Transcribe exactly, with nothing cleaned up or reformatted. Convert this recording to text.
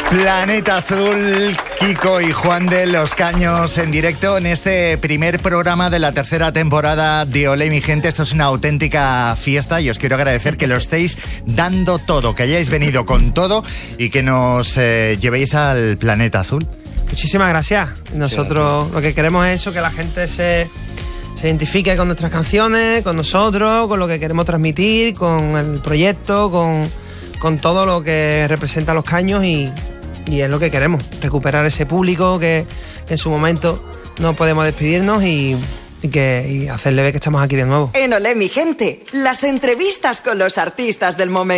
Planeta Azul, Kiko y Juan de Los Caños en directo en este primer programa de la tercera temporada de Olé mi gente. Esto es una auténtica fiesta y os quiero agradecer que lo estéis dando todo, que hayáis venido con todo y que nos eh, llevéis al Planeta Azul. Muchísimas gracias. Nosotros sí, lo que queremos es eso, que la gente se, se identifique con nuestras canciones, con nosotros, con lo que queremos transmitir, con el proyecto, con, con todo lo que representa Los Caños y... Y es lo que queremos, recuperar ese público que, que en su momento no podemos despedirnos y, y, que, y hacerle ver que estamos aquí de nuevo. En Olé mi gente, las entrevistas con los artistas del momento.